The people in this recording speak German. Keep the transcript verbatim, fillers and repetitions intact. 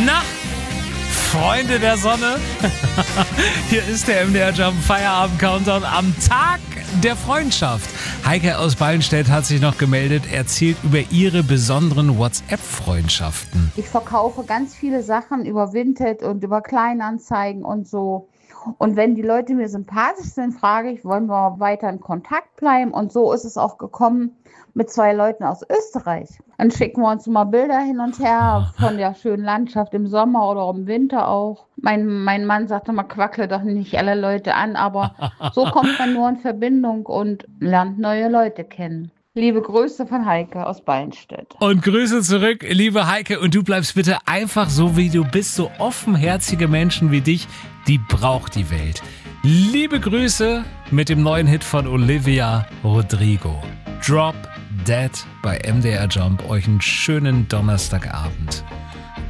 Na, Freunde der Sonne, hier ist der M D R Jump Feierabend Countdown am Tag der Freundschaft. Heike aus Ballenstedt hat sich noch gemeldet, erzählt über ihre besonderen WhatsApp-Freundschaften. Ich verkaufe ganz viele Sachen über Vinted und über Kleinanzeigen und so. Und wenn die Leute mir sympathisch sind, frage ich, wollen wir weiter in Kontakt bleiben? Und so ist es auch gekommen mit zwei Leuten aus Österreich. Dann schicken wir uns mal Bilder hin und her von der schönen Landschaft im Sommer oder im Winter auch. Mein, mein Mann sagte mal, quackle doch nicht alle Leute an, aber so kommt man nur in Verbindung und lernt neue Leute kennen. Liebe Grüße von Heike aus Ballenstedt. Und Grüße zurück, liebe Heike. Und du bleibst bitte einfach so, wie du bist. So offenherzige Menschen wie dich, die braucht die Welt. Liebe Grüße mit dem neuen Hit von Olivia Rodrigo. Drop Dead bei M D R Jump. Euch einen schönen Donnerstagabend.